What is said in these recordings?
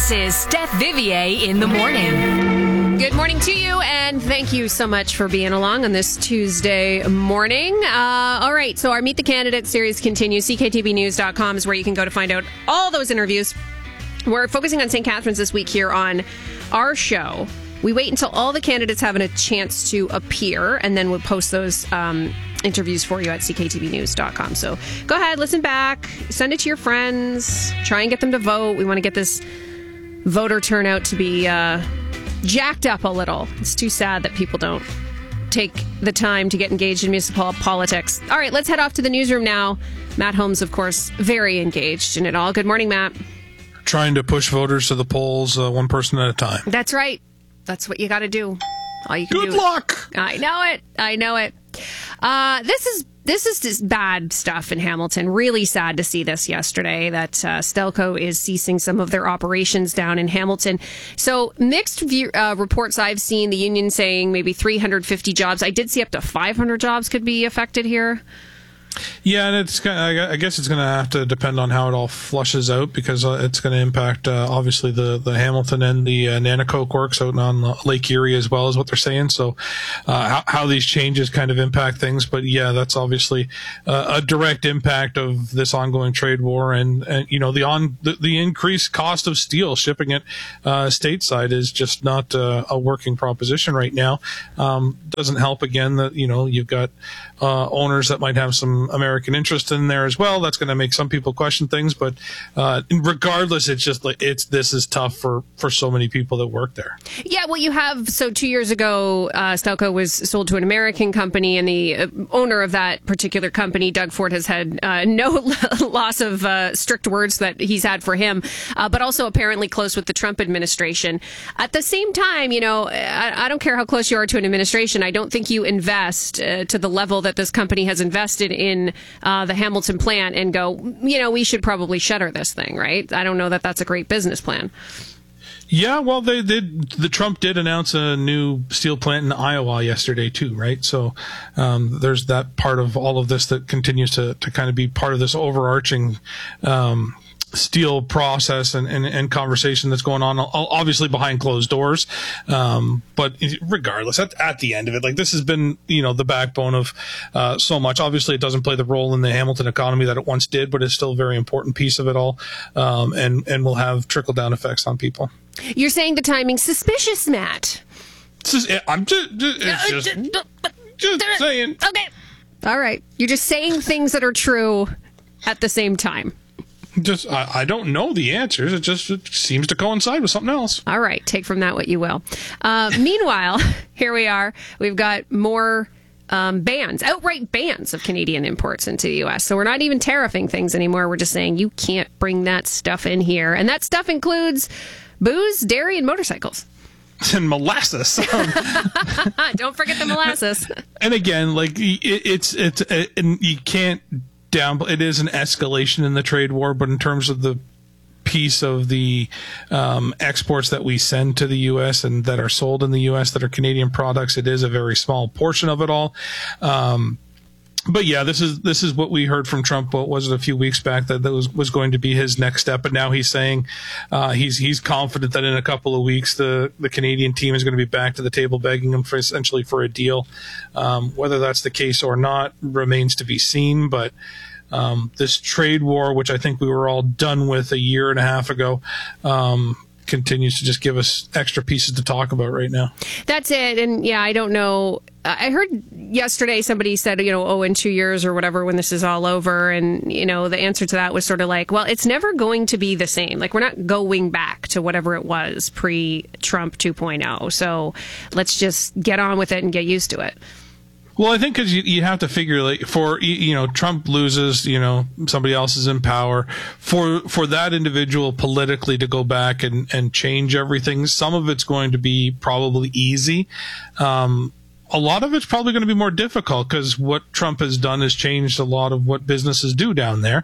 This is Steph Vivier in the morning. Good morning to you, and thank you so much for being along on this Tuesday morning. All right, so our Meet the Candidates series continues. CKTVnews.com is where you can go to find out all those interviews. We're focusing on St. Catharines this week here on our show. We wait until all the candidates have a chance to appear, and then we'll post those interviews for you at CKTVnews.com. So go ahead, listen back, send it to your friends, try and get them to vote. We want to get this voter turnout to be jacked up a little. It's too sad that people don't take the time to get engaged in municipal politics. All right, let's head off to the newsroom now. Matt Holmes, of course, very engaged in it all. Good morning, Matt. Trying to push voters to the polls one person at a time. That's right. That's what you got to do. All you can do. Good luck. I know it. This is just bad stuff in Hamilton. Really sad to see this yesterday, that Stelco is ceasing some of their operations down in Hamilton. So mixed reports I've seen, the union saying maybe 350 jobs. I did see up to 500 jobs could be affected here. Yeah, and I guess it's going to have to depend on how it all flushes out, because it's going to impact obviously the Hamilton and the Nanticoke works out on Lake Erie as well, as what they're saying. So how these changes kind of impact things, but yeah, that's obviously a direct impact of this ongoing trade war, and you know the increased cost of steel shipping it stateside is just not a working proposition right now. Doesn't help again that you've got owners that might have some American interest in there as well. That's going to make some people question things, but regardless, it's just like this is tough for so many people that work there. Yeah, well, you have 2 years ago, Stelco was sold to an American company, and the owner of that particular company, Doug Ford, has had no loss of strict words that he's had for him, but also apparently close with the Trump administration. At the same time, I don't care how close you are to an administration. I don't think you invest to the level that this company has invested in the Hamilton plant and go, we should probably shutter this thing, right? I don't know that that's a great business plan. Yeah, well, the Trump did announce a new steel plant in Iowa yesterday too, right? So there's that part of all of this that continues to kind of be part of this overarching steel process and conversation that's going on, obviously behind closed doors. But regardless, at the end of it, this has been, the backbone of so much. Obviously, it doesn't play the role in the Hamilton economy that it once did, but it's still a very important piece of it all, and will have trickle-down effects on people. You're saying the timing's suspicious, Matt. I'm just saying. Okay. All right. You're just saying things that are true at the same time. I don't know the answers. It seems to coincide with something else. All right. Take from that what you will. Meanwhile, here we are. We've got more outright bans of Canadian imports into the U.S. So we're not even tariffing things anymore. We're just saying you can't bring that stuff in here. And that stuff includes booze, dairy, and motorcycles. And molasses. Don't forget the molasses. And again, you can't it is an escalation in the trade war, but in terms of the piece of the exports that we send to the U.S. and that are sold in the U.S. that are Canadian products, it is a very small portion of it all. But yeah, this is what we heard from Trump. What was it, a few weeks back, that was going to be his next step. But now he's saying he's confident that in a couple of weeks the Canadian team is going to be back to the table begging him for a deal. Whether that's the case or not remains to be seen. But this trade war, which I think we were all done with a year and a half ago, continues to just give us extra pieces to talk about right now. That's it. And yeah, I don't know. I heard yesterday somebody said, in 2 years or whatever, when this is all over. And, the answer to that was sort of well, it's never going to be the same. We're not going back to whatever it was pre-Trump 2.0. So let's just get on with it and get used to it. Well, I think because you have to figure, for Trump loses, somebody else is in power, for that individual politically to go back and change everything. Some of it's going to be probably easy. a lot of it's probably going to be more difficult because what Trump has done has changed a lot of what businesses do down there.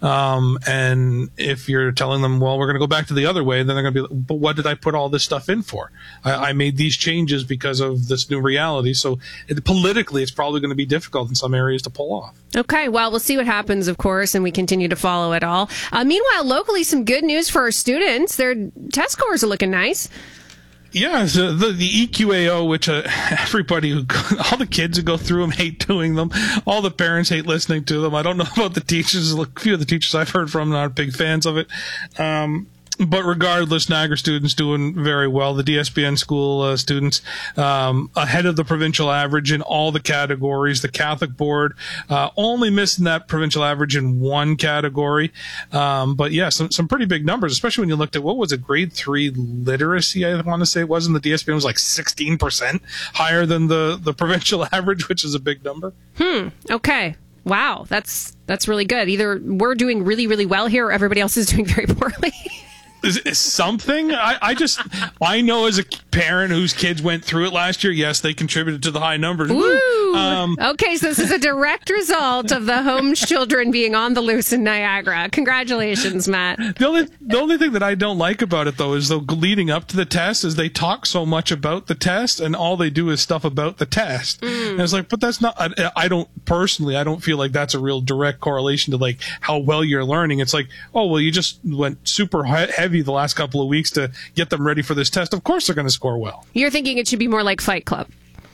And if you're telling them, well, we're going to go back to the other way, then they're going to be, but what did I put all this stuff in for? I made these changes because of this new reality. So politically, it's probably going to be difficult in some areas to pull off. Okay, well, we'll see what happens, of course, and we continue to follow it all. Meanwhile, locally, some good news for our students. Their test scores are looking nice. Yeah, so the EQAO, which everybody, all the kids who go through them hate doing them. All the parents hate listening to them. I don't know about the teachers. A few of the teachers I've heard from are not big fans of it. But regardless, Niagara students doing very well. The DSBN school students ahead of the provincial average in all the categories. The Catholic board only missing that provincial average in one category. But yeah, some pretty big numbers, especially when you looked at what was it, grade 3 literacy, I want to say it was in the DSBN. It was like 16% higher than the provincial average, which is a big number. Okay. Wow. That's really good. Either we're doing really, really well here or everybody else is doing very poorly. Is something I know as a parent whose kids went through it last year. Yes, they contributed to the high numbers. Okay, so this is a direct result of the Holmes children being on the loose in Niagara. Congratulations, Matt. The only thing that I don't like about it, though, is leading up to the test is they talk so much about the test and all they do is stuff about the test. And it's like, but that's not. I don't feel like that's a real direct correlation to like how well you're learning. It's like, oh well, you just went super heavy the last couple of weeks to get them ready for this test. Of course they're going to score well. You're thinking it should be more like Fight Club.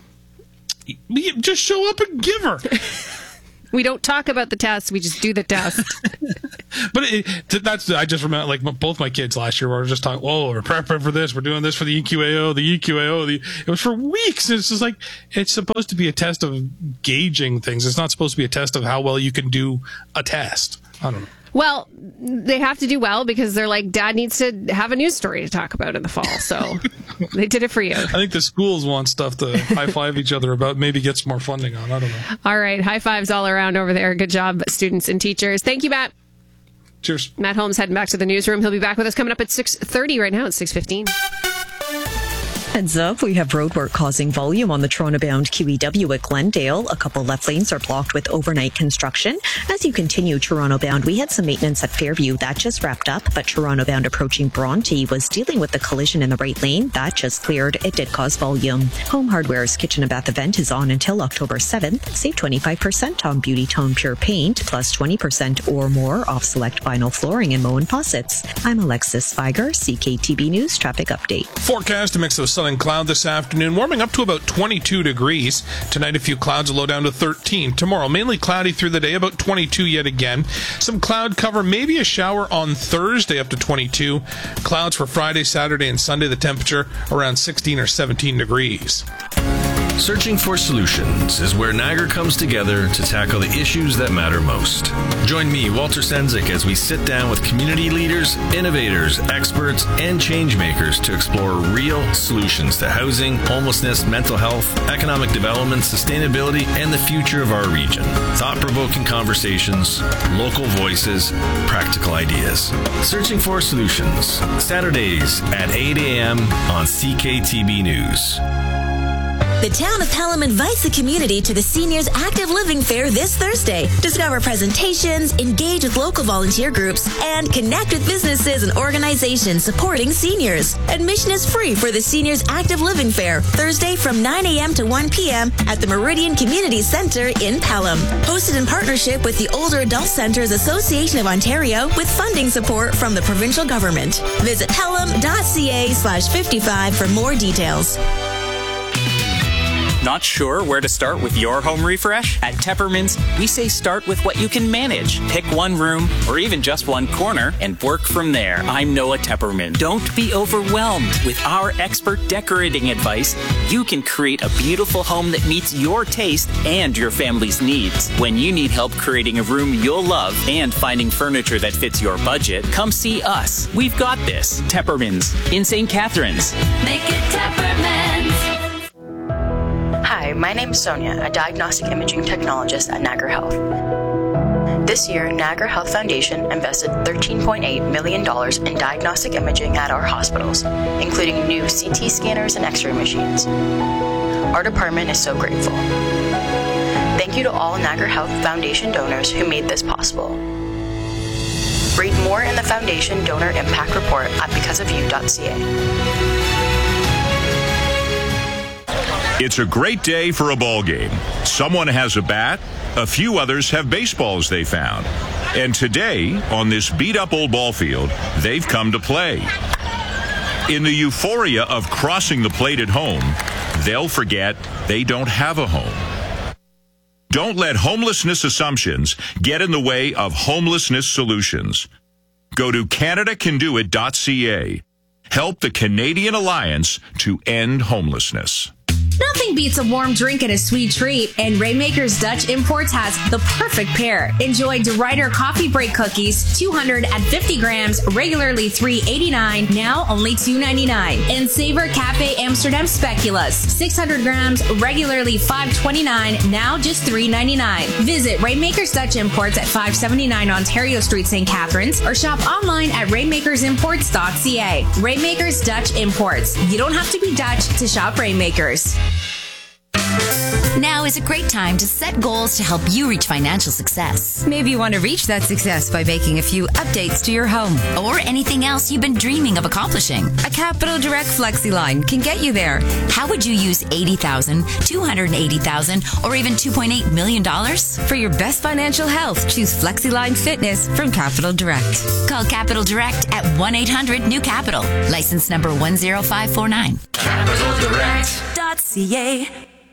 Just show up and give her. We don't talk about the test. We just do the test. But I just remember, like, both my kids last year were just talking, oh, we're prepping for this. We're doing this for the EQAO. It was for weeks. It's just like, it's supposed to be a test of gauging things. It's not supposed to be a test of how well you can do a test. I don't know. Well, they have to do well because they're like, Dad needs to have a news story to talk about in the fall. So they did it for you. I think the schools want stuff to high-five each other about, maybe get some more funding on. I don't know. All right. High fives all around over there. Good job, students and teachers. Thank you, Matt. Cheers. Matt Holmes heading back to the newsroom. He'll be back with us coming up at 6:30. Right now it's 6:15. Heads up, we have roadwork causing volume on the Toronto-bound QEW at Glendale. A couple left lanes are blocked with overnight construction. As you continue Toronto-bound, we had some maintenance at Fairview. That just wrapped up, but Toronto-bound approaching Bronte was dealing with the collision in the right lane. That just cleared. It did cause volume. Home Hardware's Kitchen and Bath event is on until October 7th. Save 25% on Beauty Tone Pure Paint, plus 20% or more off select vinyl flooring and Moen faucets. I'm Alexis Spiger, CKTB News Traffic Update. Forecast, a mix of sun and cloud this afternoon, warming up to about 22 degrees. Tonight, a few clouds, a low down to 13. Tomorrow, mainly cloudy through the day, about 22 yet again. Some cloud cover, maybe a shower on Thursday, up to 22. Clouds for Friday, Saturday, and Sunday, the temperature around 16 or 17 degrees. Searching for Solutions is where Niagara comes together to tackle the issues that matter most. Join me, Walter Sendzik, as we sit down with community leaders, innovators, experts, and changemakers to explore real solutions to housing, homelessness, mental health, economic development, sustainability, and the future of our region. Thought-provoking conversations, local voices, practical ideas. Searching for Solutions, Saturdays at 8 a.m. on CKTB News. The town of Pelham invites the community to the Seniors Active Living Fair this Thursday. Discover presentations, engage with local volunteer groups, and connect with businesses and organizations supporting seniors. Admission is free for the Seniors Active Living Fair, Thursday from 9 a.m. to 1 p.m. at the Meridian Community Centre in Pelham. Hosted in partnership with the Older Adult Centres Association of Ontario with funding support from the provincial government. Visit pelham.ca/55 for more details. Not sure where to start with your home refresh? At Teppermans, we say start with what you can manage. Pick one room or even just one corner and work from there. I'm Noah Tepperman. Don't be overwhelmed. With our expert decorating advice, you can create a beautiful home that meets your taste and your family's needs. When you need help creating a room you'll love and finding furniture that fits your budget, come see us. We've got this. Teppermans in St. Catharines. Make it Teppermans. Hi, my name is Sonia, a diagnostic imaging technologist at Niagara Health. This year, Niagara Health Foundation invested $13.8 million in diagnostic imaging at our hospitals, including new CT scanners and X-ray machines. Our department is so grateful. Thank you to all Niagara Health Foundation donors who made this possible. Read more in the Foundation Donor Impact Report at becauseofyou.ca. It's a great day for a ball game. Someone has a bat, a few others have baseballs they found. And today, on this beat-up old ball field, they've come to play. In the euphoria of crossing the plate at home, they'll forget they don't have a home. Don't let homelessness assumptions get in the way of homelessness solutions. Go to CanadaCanDoIt.ca. Help the Canadian Alliance to end homelessness. Nothing beats a warm drink and a sweet treat, and Rainmakers Dutch Imports has the perfect pair. Enjoy DeRuyter Coffee Break Cookies, 250 grams, regularly $3.89, now only $2.99. And Savor Cafe Amsterdam Speculoos, 600 grams, regularly $5.29, now just $3.99. Visit Rainmakers Dutch Imports at 579 Ontario Street, St. Catharines, or shop online at rainmakersimports.ca. Rainmakers Dutch Imports. You don't have to be Dutch to shop Rainmakers. Now is a great time to set goals to help you reach financial success. Maybe you want to reach that success by making a few updates to your home. Or anything else you've been dreaming of accomplishing. A Capital Direct Flexi line can get you there. How would you use $80,000, $280,000, or even $2.8 million? For your best financial health, choose FlexiLine Fitness from Capital Direct. Call Capital Direct at 1-800-NEW-CAPITAL. License number 10549. CapitalDirect.ca.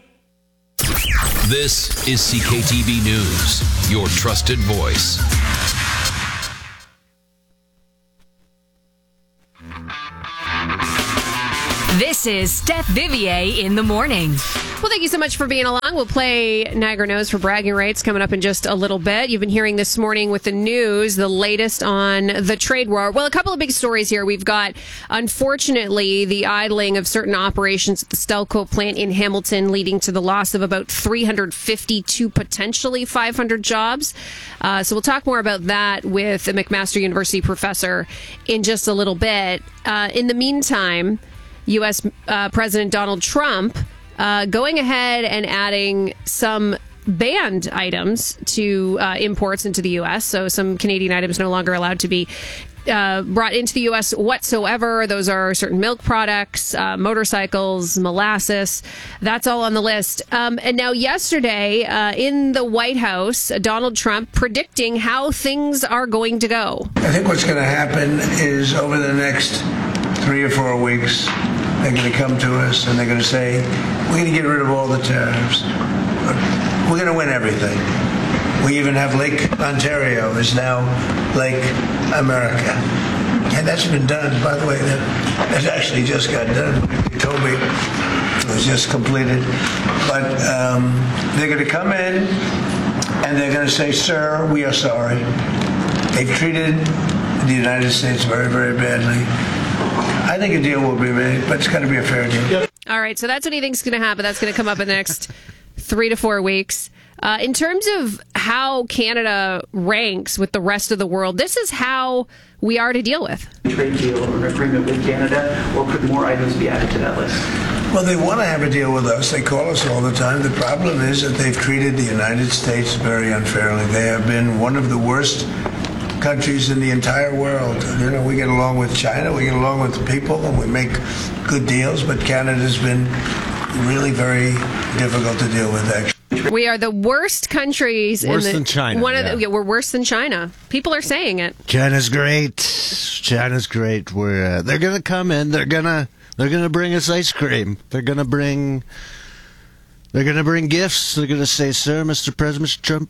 This is CKTB News, your trusted voice. This is Steph Vivier in the morning. Well, thank you so much for being along. We'll play Niagara Knows for bragging rights coming up in just a little bit. You've been hearing this morning with the news, the latest on the trade war. Well, a couple of big stories here. We've got, unfortunately, the idling of certain operations at the Stelco plant in Hamilton, leading to the loss of about 350 to potentially 500 jobs. So we'll talk more about that with a McMaster University professor in just a little bit. In the meantime, U.S. President Donald Trump going ahead and adding some banned items to imports into the U.S. So some Canadian items no longer allowed to be brought into the U.S. whatsoever. Those are certain milk products, motorcycles, molasses. That's all on the list. And now yesterday in the White House, Donald Trump predicting how things are going to go. I think what's going to happen is over the next 3 or 4 weeks, they're going to come to us and they're going to say, we're going to get rid of all the tariffs. We're going to win everything. We even have Lake Ontario is now Lake America. And that's been done, by the way. That actually just got done. He told me it was just completed. But they're going to come in and they're going to say, sir, we are sorry. They've treated the United States very, very badly. I think a deal will be made, but it's got to be a fair deal. Yep. All right, so that's what he thinks is going to happen. That's going to come up in the next 3 to 4 weeks. In terms of how Canada ranks with the rest of the world, this is how we are to deal with. Trade deal or agreement with Canada, or could more items be added to that list? Well, they want to have a deal with us. They call us all the time. The problem is that they've treated the United States very unfairly. They have been one of the worst countries in the entire world. You know, we get along with China, we get along with the people, and we make good deals, but Canada's been really very difficult to deal with, actually. We are the worst countries. Worse than China. We're worse than China. People are saying it. China's great. China's great. They're going to come in. They're going to bring us ice cream. They're going to bring gifts. They're going to say, "Sir, Mr. President, Trump.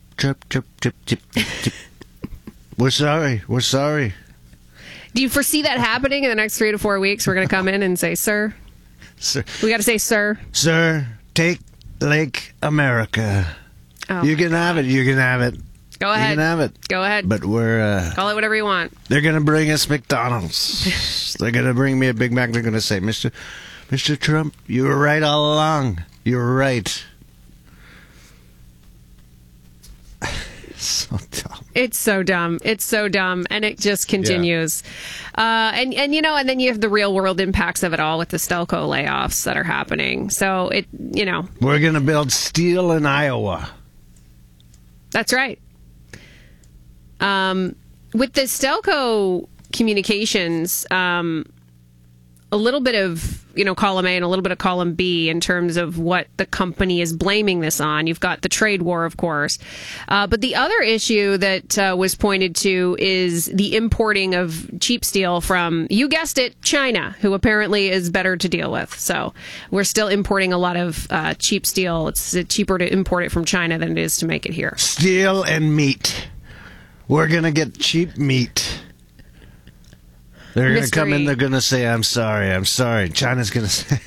We're sorry. We're sorry." Do you foresee that happening in the next 3 to 4 weeks? We're going to come in and say, "Sir." Sir. We got to say, "Sir." Sir, take Lake America. Oh, you can have it. You can have it. Go ahead. You can have it. Go ahead. But we're... call it whatever you want. They're going to bring us McDonald's. They're going to bring me a Big Mac. They're going to say, Mr. Trump, you were right all along. You were right. So dumb. It's so dumb. It's so dumb. And it just continues. Yeah. And then you have the real world impacts of it all with the Stelco layoffs that are happening. So we're going to build steel in Iowa. That's right. With the Stelco communications, a little bit of, column A and a little bit of column B in terms of what the company is blaming this on. You've got the trade war, of course. But the other issue that was pointed to is the importing of cheap steel from, you guessed it, China, who apparently is better to deal with. So we're still importing a lot of cheap steel. It's cheaper to import it from China than it is to make it here. Steel and meat. We're going to get cheap meat. They're going to come in, they're going to say, I'm sorry. China's going to say.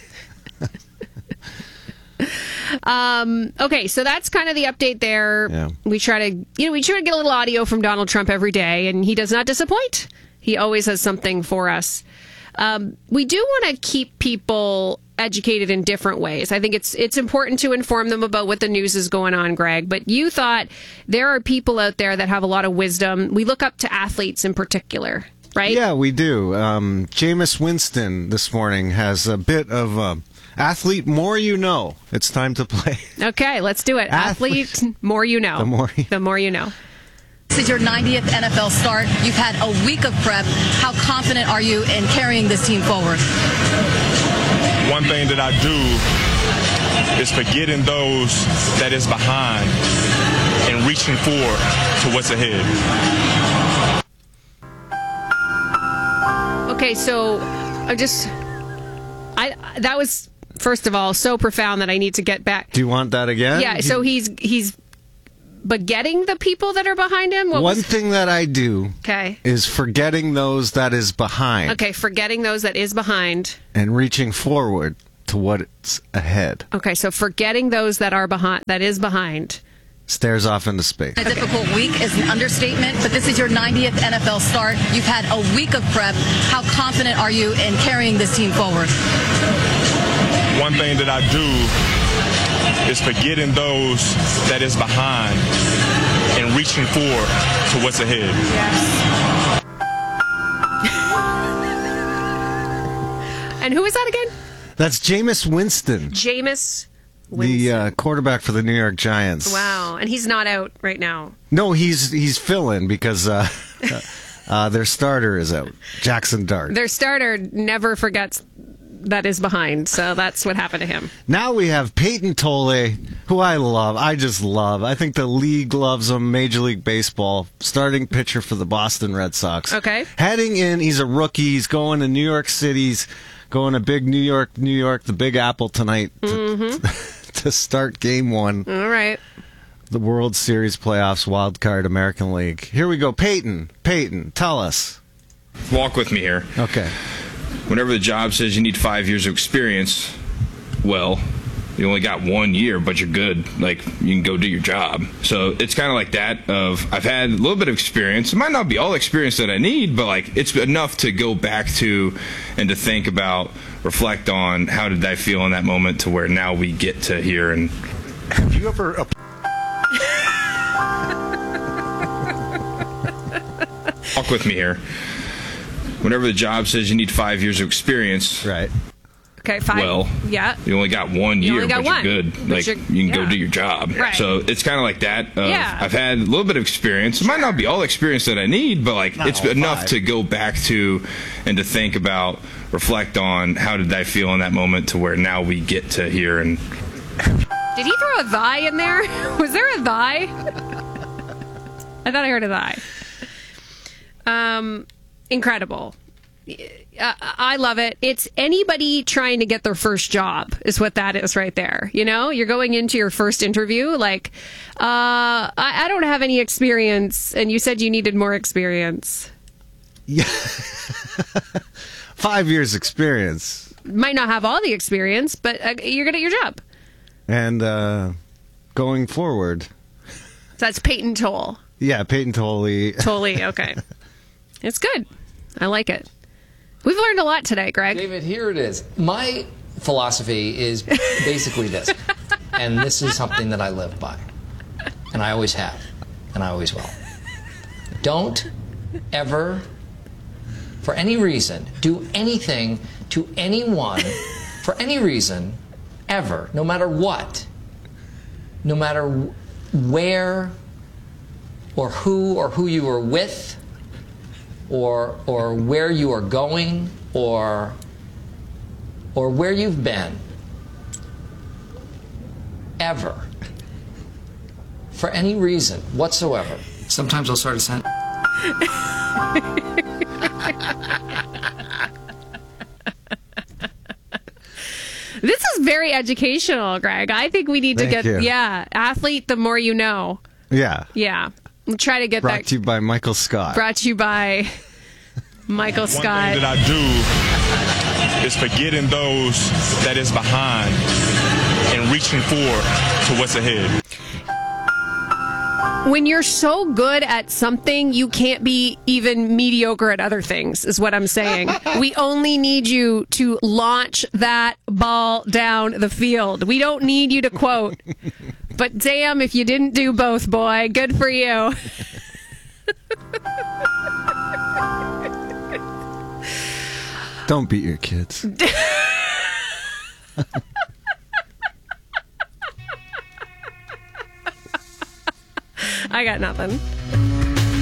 Okay, so that's kind of the update there. Yeah. We try to get a little audio from Donald Trump every day, and he does not disappoint. He always has something for us. We do want to keep people educated in different ways. I think it's important to inform them about what the news is going on, Greg. But you thought there are people out there that have a lot of wisdom. We look up to athletes in particular. Right? Yeah, we do. Jameis Winston this morning has a bit of athlete more you know. It's time to play. Okay, let's do it. Athlete more you know. The more you know. This is your 90th NFL start. You've had a week of prep. How confident are you in carrying this team forward? One thing that I do is forgetting those that is behind and reaching forward to what's ahead. Okay, so that was, first of all, so profound that I need to get back. Do you want that again? Yeah, so he's begetting the people that are behind him? One thing that I do okay. is forgetting those that is behind. Okay, forgetting those that is behind. And reaching forward to what's ahead. Okay, so forgetting those that are behind, that is behind. Stares off into space. A difficult week is an understatement, but this is your 90th NFL start. You've had a week of prep. How confident are you in carrying this team forward? One thing that I do is forgetting those that is behind and reaching forward to what's ahead. Yes. And who is that again? That's Jameis Winston. Jameis Winston. The quarterback for the New York Giants. Wow, and he's not out right now. No, he's filling because their starter is out, Jackson Dart. Their starter never forgets that is behind, so that's what happened to him. Now we have Peyton Tolle, who I just love. I think the league loves him, Major League Baseball, starting pitcher for the Boston Red Sox. Okay. Heading in, he's a rookie, he's going to New York City's, going to big New York, the Big Apple tonight to start game one. All right. The World Series playoffs, wild card, American League. Here we go. Peyton, tell us. Walk with me here. Okay. Whenever the job says you need 5 years of experience, well, you only got 1 year, but you're good. Like, you can go do your job. So it's kind of like that of, I've had a little bit of experience. It might not be all the experience that I need, but like, it's enough to go back to and to think about, reflect on how did I feel in that moment to where now we get to here. And have you ever walk with me here. Whenever the job says you need 5 years of experience, right? Okay, 5. Well, yeah. You only got 1 year, but you're good. Like, you can go do your job. Right. So it's kind of like that. Yeah. I've had a little bit of experience. It might not be all the experience that I need, but like, it's enough to go back to and to think about, reflect on how did I feel in that moment to where now we get to here. And did he throw a thigh in there? Was there a thigh? I thought I heard a thigh. Incredible. I love it. It's anybody trying to get their first job is what that is right there. You know, you're going into your first interview like, I don't have any experience, and you said you needed more experience. Yeah. 5 years experience. Might not have all the experience, but you're good at your job. And going forward. So that's Peyton Tolle. Yeah, Peyton Tolle. Tolle, okay. It's good. I like it. We've learned a lot today, Greg. David, here it is. My philosophy is basically this, and this is something that I live by, and I always have, and I always will. Don't ever, for any reason, do anything to anyone, for any reason, ever, no matter what, no matter where or who you are with, or where you are going, or where you've been, ever, for any reason whatsoever. Sometimes I'll start a sentence. This is very educational, Greg. I think we need to Thank you. athlete the more you know. Yeah. Yeah. We'll try to get Brought that. to you by Michael Scott. Brought to you by Michael Scott. One thing that I do is forgetting those that is behind and reaching forward to what's ahead. When you're so good at something, you can't be even mediocre at other things, is what I'm saying. We only need you to launch that ball down the field. We don't need you to quote. But damn, if you didn't do both, boy. Good for you. Don't beat your kids. I got nothing.